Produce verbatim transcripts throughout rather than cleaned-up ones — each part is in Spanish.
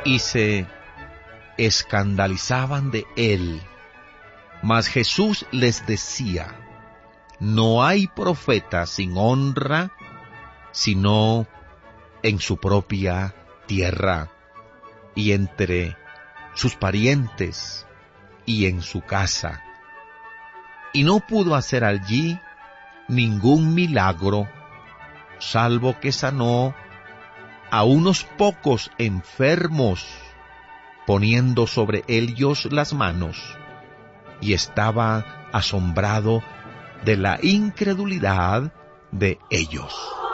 y se escandalizaban de él. Mas Jesús les decía: no hay profeta sin honra, sino en su propia tierra, y entre sus parientes, y en su casa. Y no pudo hacer allí ningún milagro, salvo que sanó a unos pocos enfermos, poniendo sobre ellos las manos, y estaba asombrado de la incredulidad de ellos.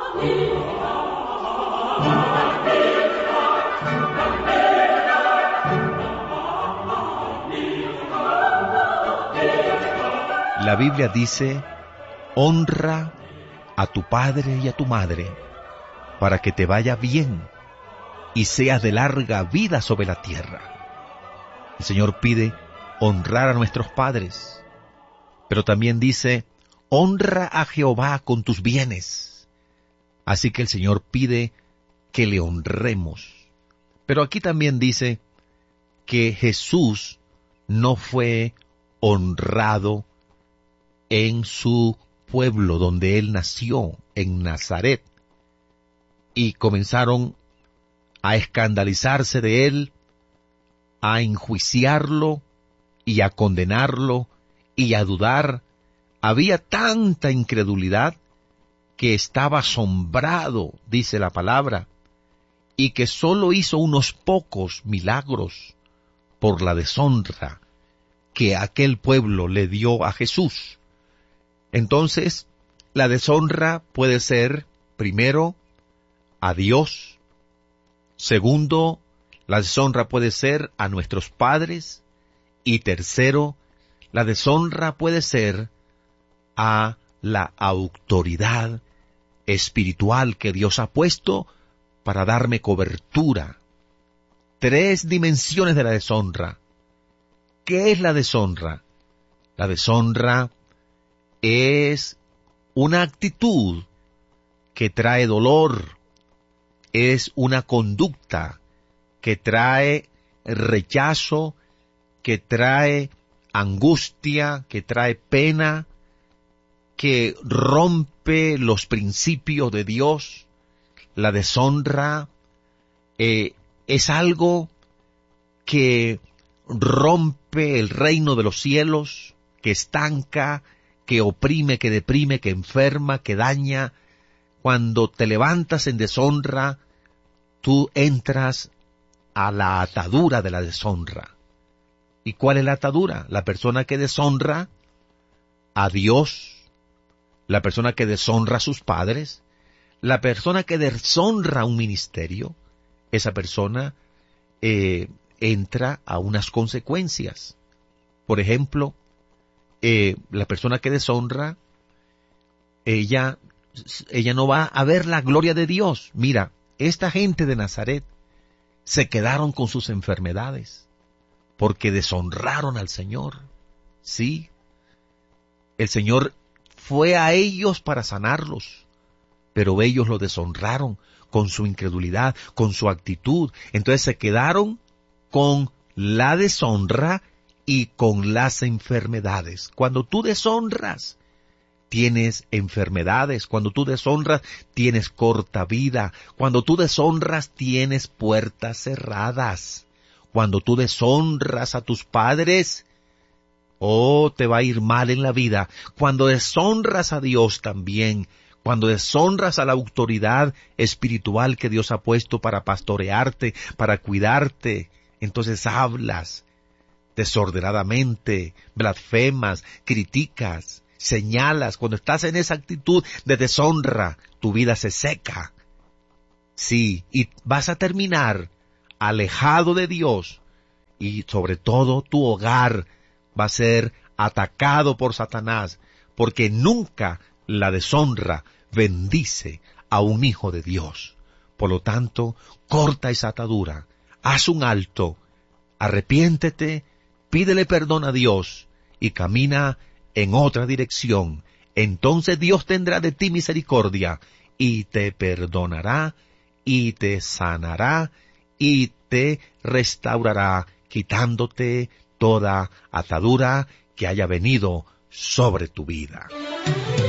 La Biblia dice: honra a tu padre y a tu madre, para que te vaya bien y seas de larga vida sobre la tierra. El Señor pide honrar a nuestros padres, pero también dice: honra a Jehová con tus bienes. Así que el Señor pide que le honremos. Pero aquí también dice que Jesús no fue honrado en su pueblo donde él nació, en Nazaret, y comenzaron a escandalizarse de él, a enjuiciarlo y a condenarlo y a dudar. Había tanta incredulidad que estaba asombrado, dice la palabra, y que sólo hizo unos pocos milagros por la deshonra que aquel pueblo le dio a Jesús. Entonces, la deshonra puede ser, primero, a Dios. Segundo, la deshonra puede ser a nuestros padres. Y tercero, la deshonra puede ser a la autoridad espiritual que Dios ha puesto para darme cobertura. Tres dimensiones de la deshonra. ¿Qué es la deshonra? La deshonra es una actitud que trae dolor, es una conducta que trae rechazo, que trae angustia, que trae pena, que rompe los principios de Dios. La deshonra eh, es algo que rompe el reino de los cielos, que estanca, que oprime, que deprime, que enferma, que daña. Cuando te levantas en deshonra, tú entras a la atadura de la deshonra. ¿Y cuál es la atadura? La persona que deshonra a Dios, la persona que deshonra a sus padres, la persona que deshonra un ministerio, esa persona eh, entra a unas consecuencias. Por ejemplo, eh, la persona que deshonra, ella, ella no va a ver la gloria de Dios. Mira, esta gente de Nazaret se quedaron con sus enfermedades porque deshonraron al Señor. Sí, el Señor fue a ellos para sanarlos, pero ellos lo deshonraron con su incredulidad, con su actitud. Entonces se quedaron con la deshonra y con las enfermedades. Cuando tú deshonras, tienes enfermedades. Cuando tú deshonras, tienes corta vida. Cuando tú deshonras, tienes puertas cerradas. Cuando tú deshonras a tus padres, oh, te va a ir mal en la vida. Cuando deshonras a Dios también, cuando deshonras a la autoridad espiritual que Dios ha puesto para pastorearte, para cuidarte, entonces hablas desordenadamente, blasfemas, criticas, señalas. Cuando estás en esa actitud de deshonra, tu vida se seca. Sí, y vas a terminar alejado de Dios, y sobre todo tu hogar va a ser atacado por Satanás, porque nunca la deshonra bendice a un hijo de Dios. Por lo tanto, corta esa atadura, haz un alto, arrepiéntete, pídele perdón a Dios y camina en otra dirección. Entonces Dios tendrá de ti misericordia y te perdonará y te sanará y te restaurará, quitándote toda atadura que haya venido sobre tu vida.